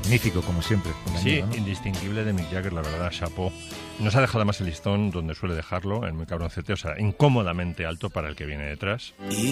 magnífico, como siempre. Sí, ¿no? indistinguible de Mick Jagger, la verdad, chapó. Nos ha dejado además el listón donde suele dejarlo, en muy cabroncete, o sea, incómodamente alto para el que viene detrás.